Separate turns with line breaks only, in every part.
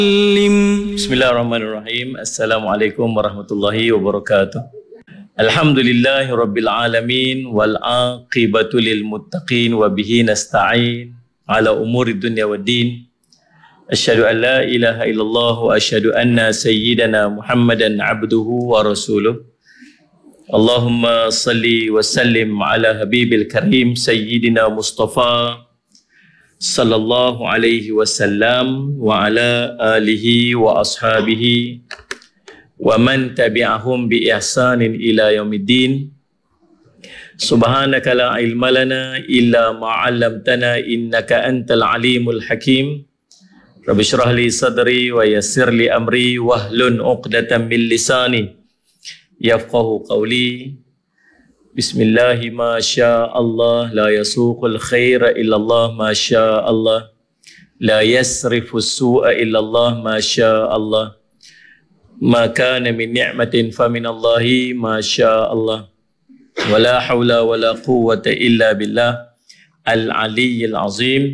Bismillahirrahmanirrahim. Assalamualaikum warahmatullahi wabarakatuh. Alhamdulillahi rabbil alamin wal aqibatu lil muttaqin wa bihi nasta'in ala umuri dunya waddin. Asyhadu an la ilaha illallah wa asyhadu anna sayyidana Muhammadan abduhu wa rasuluh. Allahumma salli wa sallim ala habibil karim sayyidina Mustafa sallallahu alaihi wasallam wa ala alihi wa ashabihi wa man tabi'ahum bi ihsanin ila yaumiddin. Subhanaka la ilma lana illa ma 'allamtana innaka antal alimul hakim. Rabbi shrah li sadri wa yassir li amri wahlun 'uqdatam min lisani yafqahu qawli. Bismillahi ma sya Allah la yasuqul khaira illallah ma sya Allah la yasrifu su'a illallah ma sya Allah ma kana min ni'matin fa min Allahi ma sya Allah wa la hawla wa la quwwata illa billah al-aliyyil azim.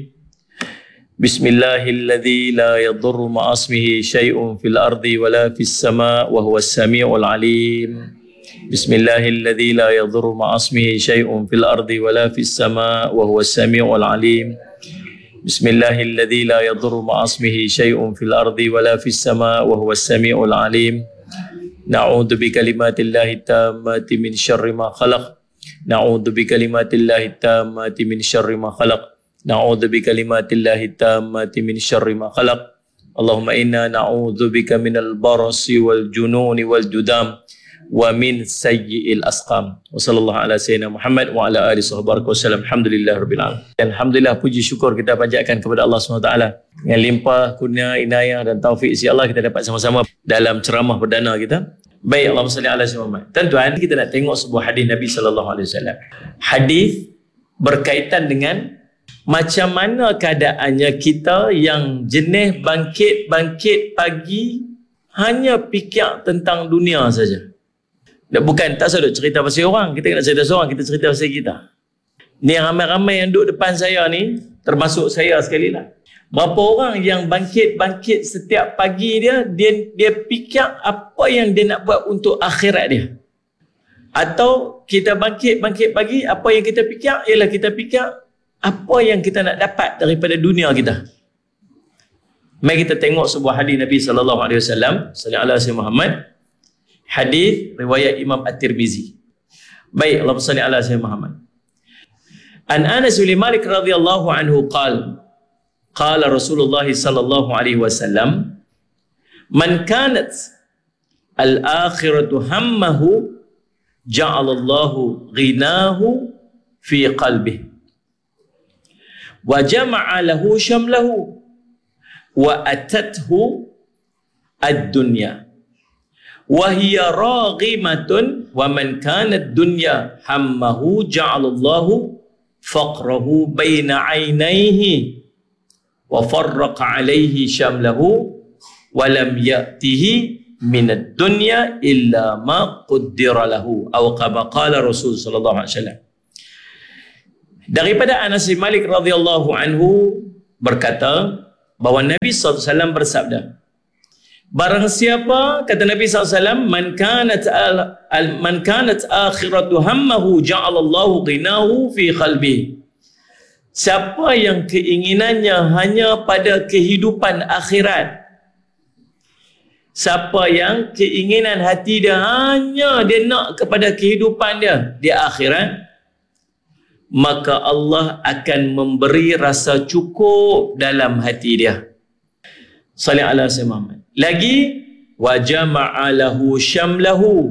Bismillahilladzi la yadurru ma asmihi syai'un fil ardi wa la fis sama' wa huwas sami'ul alim. Bismillahilladzi la yadhurru ma'asmihi syai'un fil ardi wala fis sama' wa huwas sami'ul alim. Bismillahilladzi la yadhurru ma'asmihi syai'un fil ardi wala fis sama' wa huwas sami'ul alim. Na'udzu bi kalimatillahi tammati min syarri ma khalaq. Na'udzu bi kalimatillahi tammati min syarri ma khalaq. Na'udzu bi kalimatillahi tammati min syarri ma khalaq. Allahumma inna na'udzu bika minal barasi wal jununi wal judam wa min sayyi'il asqam. Wa sallallahu ala sayyidina Muhammad wa ala alihi sahbihi wasallam. Alhamdulillahirabbil alamin. Dan alhamdulillah, puji syukur kita panjatkan kepada Allah SWT dengan limpah kurnia, inayah dan taufik si Allah, kita dapat sama-sama dalam ceramah perdana kita. Baik, Allahumma salli ala sayyidina Muhammad. Tuan-tuan, kita nak tengok sebuah hadis Nabi sallallahu alaihi wasallam. Hadis berkaitan dengan macam mana keadaannya kita yang jenis bangkit pagi hanya fikir tentang dunia saja. Bukan, tak usah cerita pasal orang. Kita nak cerita seorang, kita cerita pasal kita. Ni yang ramai-ramai yang duduk depan saya ni, termasuk saya sekali lah. Berapa orang yang bangkit setiap pagi dia fikir apa yang dia nak buat untuk akhirat dia. Atau kita bangkit pagi, apa yang kita fikir ialah kita fikir apa yang kita nak dapat daripada dunia kita. Mari kita tengok sebuah hadis Nabi sallallahu alaihi wasallam, sallallahu alaihi Muhammad. Hadis riwayat Imam At-Tirmizi. Baik, Allahumma salli ala sayyidina Muhammad. An Anas bin Malik radhiyallahu anhu qala Rasulullah sallallahu alaihi wasallam, man kanat al-akhiratu hammahu ja'ala Allahu ghinahu fi qalbihi wa jama'a lahu shamlahu wa atathu ad-dunya wa hiya raghimatun wa man kanat dunya hammahu ja'alallahu faqrahu baina 'ainayhi wa farraqa 'alayhi shamlahu wa lam ya'tihi min ad-dunya illa ma qaddara lahu aw kama qala Rasul sallallahu alaihi wasallam. Daripada Anas bin Malik radhiyallahu anhu berkata bahawa Nabi sallallahu alaihi wasallam bersabda, barang siapa, kata Nabi SAW, man kanat akhiratu hammahu ja'alallahu ghinahu fi qalbi. Siapa yang keinginannya hanya pada kehidupan akhirat, siapa yang keinginan hati dia hanya dia nak kepada kehidupan dia di akhirat, maka Allah akan memberi rasa cukup dalam hati dia. Sallallahu alaihi wasallam. Lagi, wa jama'a lahu syamlahu.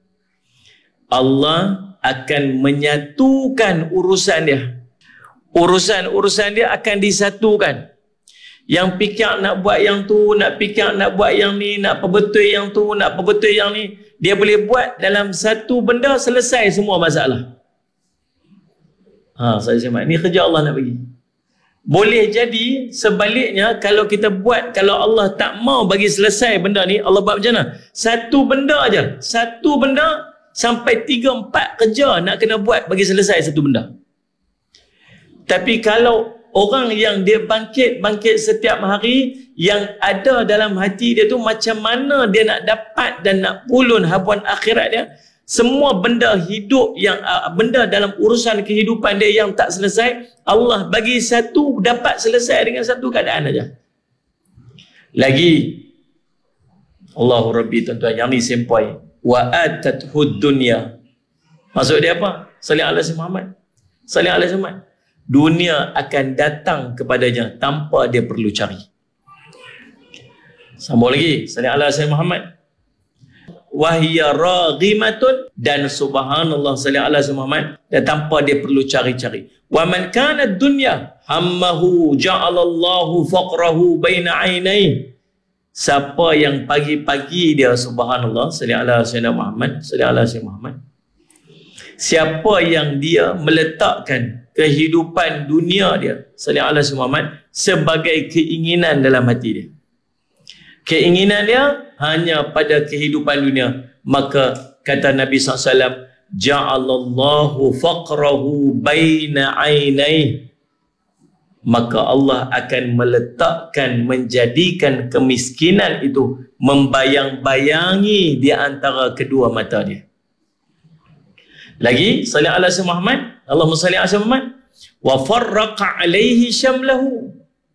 Allah akan menyatukan urusan dia. Urusan dia akan disatukan. Yang fikir nak buat yang tu, nak fikir nak buat yang ni, nak perbetul yang tu, nak perbetul yang ni, dia boleh buat dalam satu benda, selesai semua masalah. Saya cakap, ni kerja Allah nak bagi. Boleh jadi sebaliknya, kalau kita buat, kalau Allah tak mau bagi selesai benda ni, Allah buat macam mana? Satu benda aja, satu benda sampai 3-4 kerja nak kena buat bagi selesai satu benda. Tapi kalau orang yang dia bangkit setiap hari, yang ada dalam hati dia tu macam mana dia nak dapat dan nak pulun habuan akhirat dia. Semua benda hidup yang benda dalam urusan kehidupan dia yang tak selesai, Allah bagi satu dapat selesai dengan satu keadaan aja. Lagi Allahu Rabbi, tuan-tuan, yang ni sempoi. Wa atathud dunya. Maksud dia apa? Salih ala Muhammad. Salih ala Muhammad. Dunia akan datang kepadanya tanpa dia perlu cari. Sambung lagi. Salih ala Muhammad. Wahiyya raghimatun, dan subhanallah, salih ala Muhammad, dan tanpa dia perlu cari-cari. Wa man kana dunya hammahu ja'alallahu faqrahu baina ainai. Siapa yang pagi-pagi dia, subhanallah, salih ala Muhammad, salih ala Muhammad, siapa yang dia meletakkan kehidupan dunia dia, salih ala Muhammad, sebagai keinginan dalam hati dia, keinginan dia hanya pada kehidupan dunia, maka kata Nabi SAW, ja'alallahu faqrahu baina ainai, maka Allah akan meletakkan, menjadikan kemiskinan itu membayang-bayangi di antara kedua mata dia. Lagi, salih ala Muhammad, Allahumma salli ala Muhammad, wa farraqa alaihi syamlahu,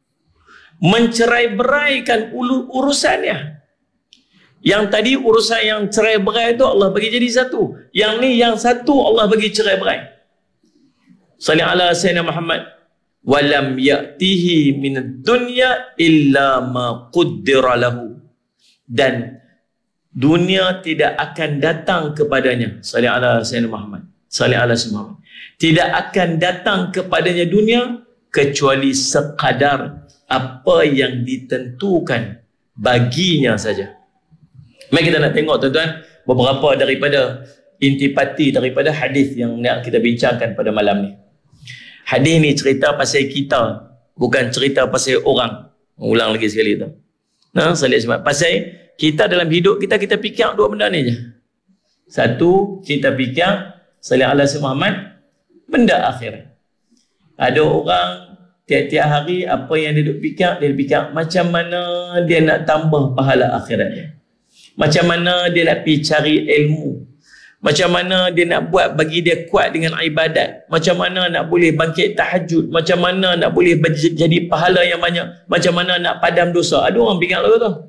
mencerai-beraikan urusannya. Yang tadi urusan yang cerai-berai itu Allah bagi jadi satu. Yang ni yang satu Allah bagi cerai-berai. Salli ala Sayyidina Muhammad. Walam ya'tihi minad dunya illa ma quddira lahu. Dan dunia tidak akan datang kepadanya. Salli ala Sayyidina Muhammad. Salli ala Sayyidina Muhammad. Tidak akan datang kepadanya dunia kecuali sekadar apa yang ditentukan baginya saja. Mari kita nak tengok, tuan-tuan, beberapa daripada intipati daripada hadis yang nak kita bincangkan pada malam ni. Hadis ni cerita pasal kita, bukan cerita pasal orang. Ulang lagi sekali tu. Nah, salih Muhammad. Pasal kita dalam hidup kita, kita fikir dua benda ni je. Satu, kita fikir salih ala Muhammad, benda akhirat. Ada orang tiap-tiap hari apa yang dia duk fikir, dia fikir macam mana dia nak tambah pahala akhirat dia. Macam mana dia nak pergi cari ilmu. Macam mana dia nak buat bagi dia kuat dengan ibadat. Macam mana nak boleh bangkit tahajud. Macam mana nak boleh jadi pahala yang banyak. Macam mana nak padam dosa. Ada orang fikir lagu tu.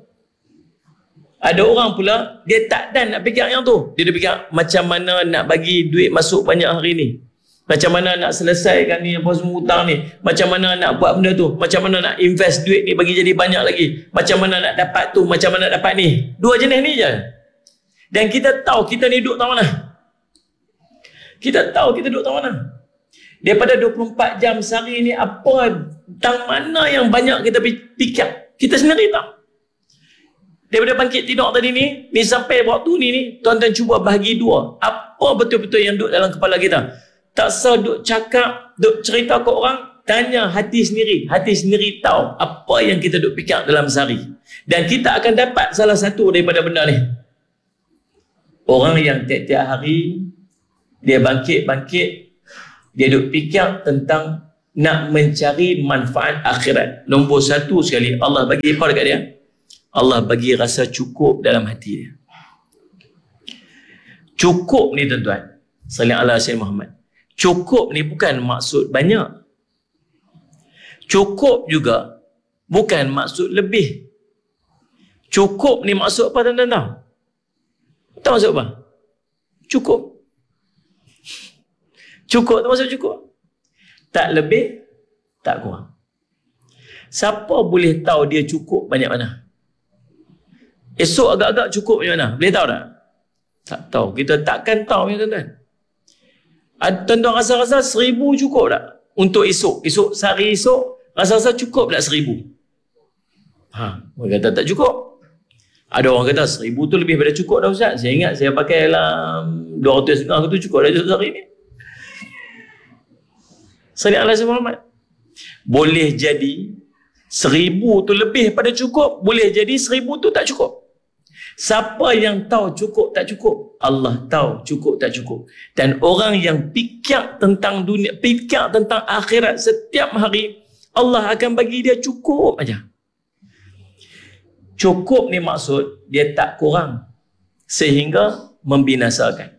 Ada orang pula, dia tak dan nak fikir yang tu. Dia fikir macam mana nak bagi duit masuk banyak hari ni. Macam mana nak selesaikan ni apa semua hutang ni. Macam mana nak buat benda tu. Macam mana nak invest duit ni bagi jadi banyak lagi. Macam mana nak dapat tu. Macam mana nak dapat ni. Dua jenis ni je. Dan kita tahu kita ni duduk tak mana. Kita tahu kita duduk tak mana. Daripada 24 jam sehari ni, apa tang mana yang banyak kita fikir. Kita sendiri tahu. Daripada bangkit tidur tadi ni sampai waktu ni, tuan-tuan cuba bahagi dua. Apa betul-betul yang duduk dalam kepala kita. Tak sah duk cakap, duk cerita ke orang, tanya hati sendiri. Hati sendiri tahu apa yang kita duk fikir dalam sehari. Dan kita akan dapat salah satu daripada benda ni. Orang yang tiap-tiap hari, dia bangkit, dia duk fikir tentang nak mencari manfaat akhirat. Nombor satu sekali, Allah bagi apa dekat dia? Allah bagi rasa cukup dalam hati dia. Cukup ni, tuan-tuan, salli ala Sayyidina Muhammad. Cukup ni bukan maksud banyak. Cukup juga bukan maksud lebih. Cukup ni maksud apa, tuan-tuan tahu? Tahu maksud apa? Cukup. Cukup tu maksud cukup. Tak lebih, tak kurang. Siapa boleh tahu dia cukup banyak mana? Esok agak-agak cukup banyak mana? Boleh tahu tak? Tak tahu. Kita takkan tahu, ya, tuan-tuan. Tuan-tuan rasa-rasa 1000 cukup tak? Untuk esok. Sehari esok, rasa-rasa cukup tak 1000? Orang kata tak cukup. Ada orang kata 1000 tu lebih daripada cukup dah, Ustaz. Saya ingat saya pakai dalam 250 tu cukup dah sehari ni. Salli ala Muhammad. Boleh jadi 1000 tu lebih pada cukup. Boleh jadi 1000 tu tak cukup. Siapa yang tahu cukup tak cukup? Allah tahu cukup tak cukup. Dan orang yang fikir tentang dunia, fikir tentang akhirat setiap hari, Allah akan bagi dia cukup aja. Cukup ni maksud dia tak kurang sehingga membinasakan.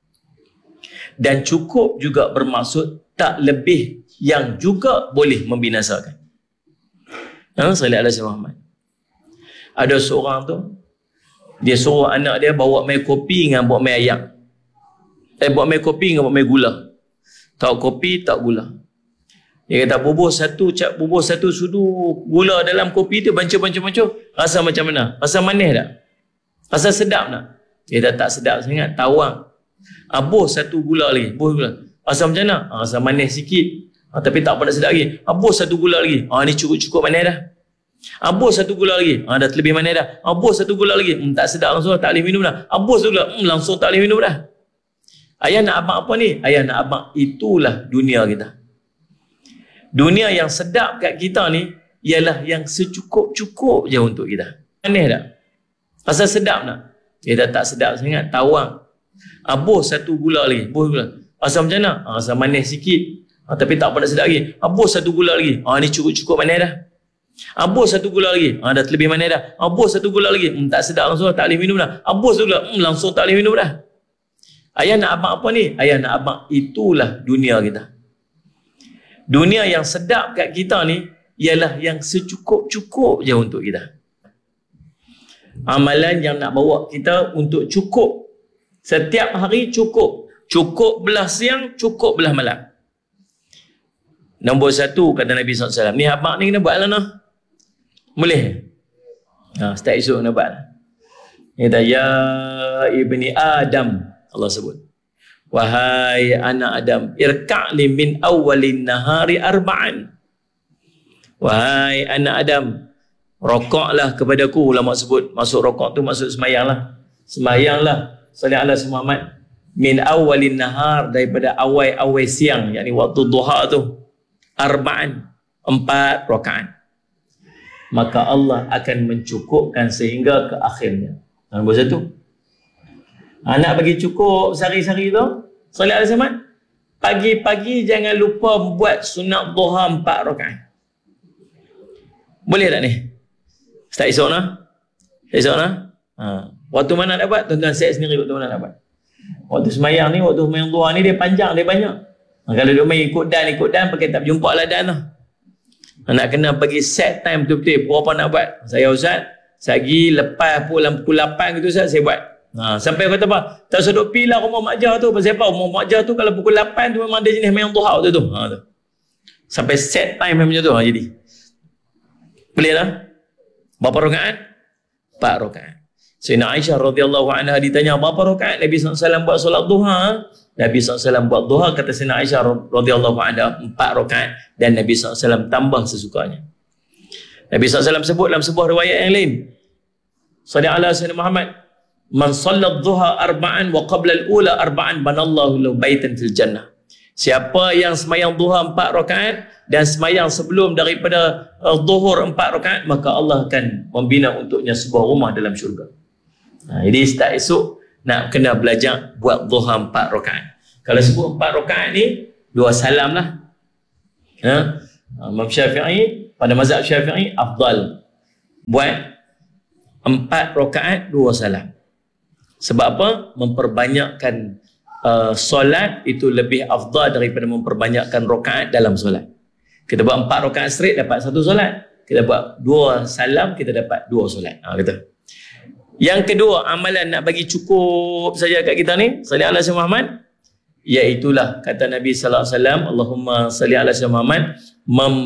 Dan cukup juga bermaksud tak lebih yang juga boleh membinasakan. Sallallahu alaihi wasallam. Ada seorang tu, dia suruh anak dia bawa mai kopi dengan bawa mai ayam. Bawa mai kopi dengan bawa mai gula. Tak kopi, tak gula. Dia kata bubuh satu sudu gula dalam kopi tu, bancuh. Rasa macam mana? Rasa manis tak? Rasa sedap tak? Dia kata tak sedap sangat, tawang. Buh satu gula lagi, buh gula. Rasa macam mana? Rasa manis sikit. Tapi tak apa, nak sedap lagi. Buh satu gula lagi. Ni cukup manis dah. Buh satu gula lagi. Dah terlebih manis dah. Buh satu gula lagi. Tak sedap langsung, tak boleh minum dah. Buh satu gula. Langsung tak boleh minum dah. Ayah nak abang apa ni? Ayah nak abang, itulah dunia kita. Dunia yang sedap kat kita ni ialah yang secukup-cukup je untuk kita. Manis tak? Rasa sedap tak? Dia tak sedap sangat, tawang. Buh satu gula lagi. Buh gula. Rasa macam mana? Rasa manis sikit. Tapi tak apa, nak sedap lagi. Buh satu gula lagi. Ni cukup manis dah. Buh satu gula lagi. Dah terlebih manis dah. Buh satu gula lagi. Tak sedap langsung, tak boleh minum dah. Buh satu gula. Langsung tak boleh minum dah. Ayah nak abang apa ni? Ayah nak abang, itulah dunia kita. Dunia yang sedap kat kita ni ialah yang secukup-cukup je untuk kita. Amalan yang nak bawa kita untuk cukup. Setiap hari cukup. Cukup belah siang, cukup belah malam. Nombor satu, kata Nabi SAW, ni abang ni kena buat lah noh. Boleh? Start esok kena buat. Dia kata, ya ibni Adam, Allah sebut, wahai anak Adam, irka'li min awalin nahari arba'an. Wahai anak Adam, rokoklah kepadaku. Ulama sebut, masuk rokok tu maksud semayang lah. Semayang lah, salli ala Muhammad, min awalin nahar, daripada awal siang, yakni waktu duha tu, arba'an, 4 rakaat. Maka Allah akan mencukupkan sehingga ke akhirnya. Nombor satu. Nak bagi cukup sehari-hari tu, salli ala Muhammad, pagi-pagi jangan lupa buat sunat duha 4 rakaat. Boleh tak ni? Start esok lah. Esok lah. Waktu mana nak buat? Tuan-tuan set sendiri waktu mana nak buat. Waktu semayang ni, waktu semayang duha ni dia panjang, dia banyak. Kalau dia main ikut dan pakai tak berjumpa lah dan lah. Nak kena bagi set time betul-betul berapa nak buat. Saya Ustaz, sehari lepas pukul 8 gitu Ustaz, saya buat. Sampai kata apa? Tak seduk pi lah rumah makjah tu. Pasal apa? Rumah makjah tu kalau pukul 8 tu memang dia jenis main duha tu. Sampai set time macam tu. Jadi boleh lah. Berapa rakaat? 4 rakaat. Sayyidina Aisyah radhiyallahu anha ditanya berapa rakaat Nabi SAW buat solat duha. Nabi SAW buat duha, kata Sayyidina Aisyah radhiyallahu anha, 4 rakaat, dan Nabi SAW tambah sesukanya. Nabi SAW sebut dalam sebuah riwayat yang lain, sallallahu alaihi wasallam, Muhammad, man sallat duha arba'an wa qabla al-ula arba'an banallahu lahu baitan fil jannah. Siapa yang semayang duha 4 rakaat dan semayang sebelum daripada zuhur 4 rakaat, maka Allah akan membina untuknya sebuah rumah dalam syurga. Jadi start esok nak kena belajar buat duha 4 rakaat. Kalau sebut 4 rakaat ni 2 salam lah. Imam Syafi'i, pada mazhab Syafi'i, afdal buat 4 rakaat 2 salam. Sebab apa? Memperbanyakkan solat itu lebih afdal daripada memperbanyakkan rakaat dalam solat. Kita buat 4 rakaat straight dapat 1 solat. Kita buat 2 salam, kita dapat 2 solat. Kata. Yang kedua, amalan nak bagi cukup saja kat kita ni, salli ala sayyidina Muhammad, iaitulah kata Nabi sallallahu alaihi wasallam, Allahumma salli ala sayyidina Muhammad,